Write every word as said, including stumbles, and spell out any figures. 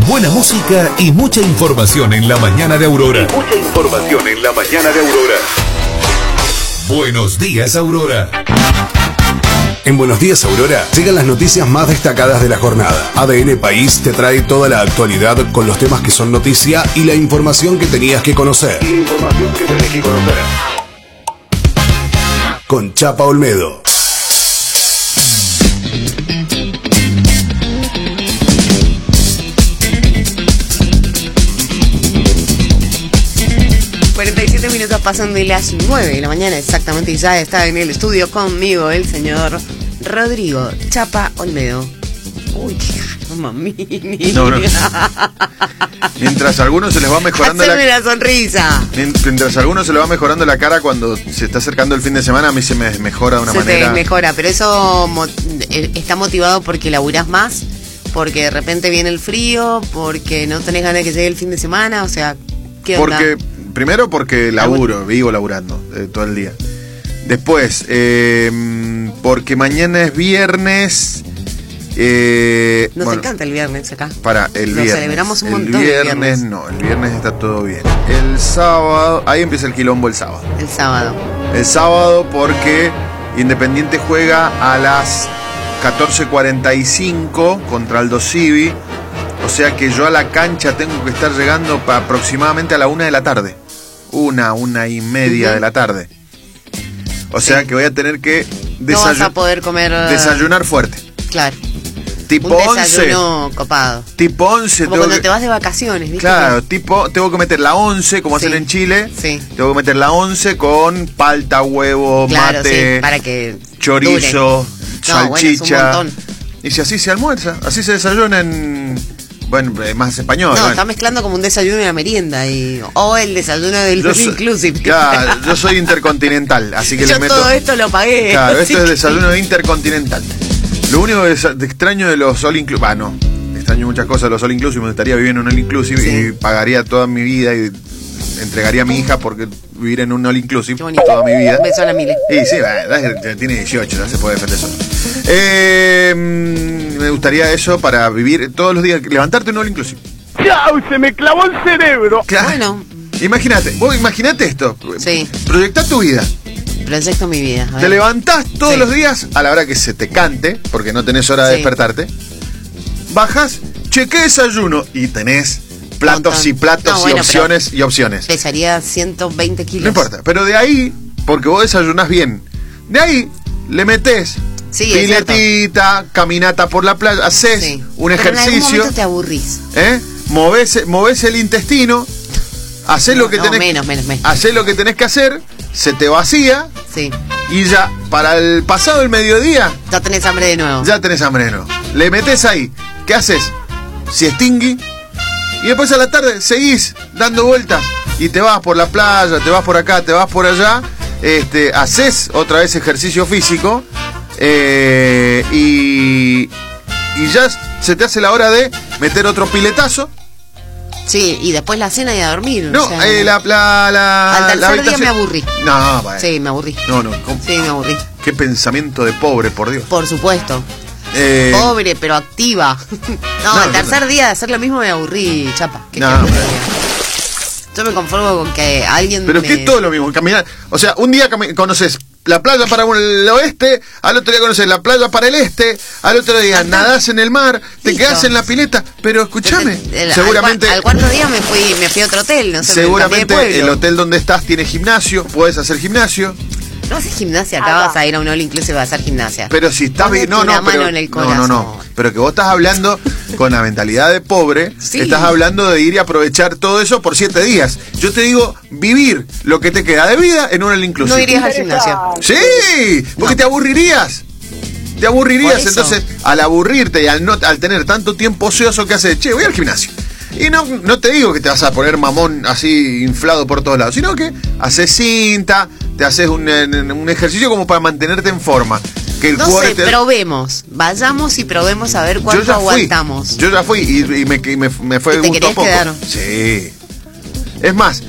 buena música y mucha información en la mañana de Aurora. Y mucha información en la mañana de Aurora. Buenos días, Aurora. En Buenos Días, Aurora, llegan las noticias más destacadas de la jornada. A D N País te trae toda la actualidad con los temas que son noticia y la información que tenías que conocer. Y la información que tenés que conocer. Con Chapa Olmedo. cuarenta y siete minutos pasan de las nueve de la mañana exactamente y ya está en el estudio conmigo el señor Rodrigo Chapa Olmedo. Uy, mami. No, no. Mientras a algunos se les va mejorando la... la sonrisa. Mientras a algunos se les va mejorando la cara cuando se está acercando el fin de semana, a mí se me mejora de una se manera... Se te mejora, pero eso mo- está motivado porque laburás más, porque de repente viene el frío, porque no tenés ganas de que llegue el fin de semana, o sea, ¿qué onda? Porque... Primero porque laburo, vivo laburando eh, todo el día. Después, eh, porque mañana es viernes. Eh, Nos bueno, encanta el viernes acá. Para el Lo viernes. celebramos un el montón. Viernes, el viernes no, el viernes está todo bien. El sábado, ahí empieza el quilombo el sábado. El sábado. El sábado porque Independiente juega a las catorce cuarenta y cinco contra Aldo Civi. O sea que yo a la cancha tengo que estar llegando pa aproximadamente a la una de la tarde. Una, una y media uh-huh. de la tarde. O sea sí. que voy a tener que desayunar. No vas a poder comer... Desayunar fuerte. Claro. Tipo un desayuno once. Copado. Tipo once. Como cuando que... te vas de vacaciones, ¿viste? Claro, tipo, tengo que meter la once, como sí. hacen en Chile. Sí. Tengo que meter la once con palta, huevo, claro, mate, sí, para que chorizo, dure. salchicha. No, bueno, y si así se almuerza, así se desayuna en... Bueno, más español. No, bueno. está mezclando como un desayuno y una merienda. Y, o el desayuno del All Inclusive. Claro, yo soy intercontinental, así que yo le meto... todo esto lo pagué. Claro, esto es desayuno intercontinental. Lo único que es de extraño de los All Inclusive... Ah, no, extraño muchas cosas de los All Inclusive. Me gustaría vivir en un All Inclusive sí. y pagaría toda mi vida y entregaría a mi hija porque vivir en un All Inclusive toda mi vida. Un beso a la Mile. Y sí, ya tiene dieciocho, ya se puede defender solo. Eh, me gustaría eso para vivir todos los días, levantarte en un All Inclusive. ¡Chau! Se me clavó el cerebro. Claro. Bueno. Imagínate, vos imaginate esto. Sí. Proyectá tu vida. Proyecto mi vida. Te levantás todos sí. los días a la hora que se te cante, porque no tenés hora de sí. despertarte. Bajás, chequé desayuno y tenés platos Montón. y platos no, y bueno, opciones y opciones. Pesaría ciento veinte kilos. No importa, pero de ahí, porque vos desayunás bien, de ahí le metés sí, piletita, caminata por la playa, haces sí. un pero ejercicio. En algún momento te aburrís. ¿Eh? Movés, movés el intestino, hacés no, lo que no, tenés. Menos, menos, menos. Hacés lo que tenés que hacer, se te vacía. Sí. Y ya, para el pasado el mediodía. Ya tenés hambre de nuevo. Ya tenés hambre de nuevo. Le metés ahí. ¿Qué haces? Si extingui. Y después a la tarde seguís dando vueltas. Y te vas por la playa, te vas por acá, te vas por allá. Este, haces otra vez ejercicio físico. Eh, y, y ya se te hace la hora de meter otro piletazo. Sí, y después la cena y a dormir. No, o sea, eh, la, la, la, al tercer la habitación... día me aburrí. No, bueno. Sí, me aburrí. No, no. ¿Cómo? Sí, me aburrí. Qué pensamiento de pobre, por Dios. Por supuesto. Eh... Pobre, pero activa. No, no el tercer no, día de hacer lo mismo me aburrí, Chapa. ¿Qué no, qué Yo me conformo con que alguien Pero me... que es todo lo mismo, caminar. O sea, un día cam- conoces la playa para el oeste, al otro día conoces la playa para el este, al otro día nadás en el mar, te Listo. quedás en la pileta, pero escúchame, el, seguramente... Al, al cuarto día me fui me fui a otro hotel, no sé. Seguramente el hotel donde estás tiene gimnasio, puedes hacer gimnasio. No haces gimnasia, acá vas a ir a un all inclusive a hacer gimnasia. Pero si estás bien, no, no, pero, no, no, no, pero que vos estás hablando con la mentalidad de pobre, sí. Estás hablando de ir y aprovechar todo eso por siete días. Yo te digo, vivir lo que te queda de vida en un all inclusive. No irías al gimnasio. Sí, porque no. te aburrirías. Te aburrirías, entonces, al aburrirte y al no al tener tanto tiempo ocioso que haces, che, voy al gimnasio. Y no, no te digo que te vas a poner mamón así inflado por todos lados, sino que haces cinta, te haces un, un ejercicio como para mantenerte en forma. Que el no sé, te... probemos, vayamos y probemos a ver cuánto yo aguantamos. Yo ya fui y, y, me, y me, me fue ¿Y te querías poco. quedar? Sí. Es más,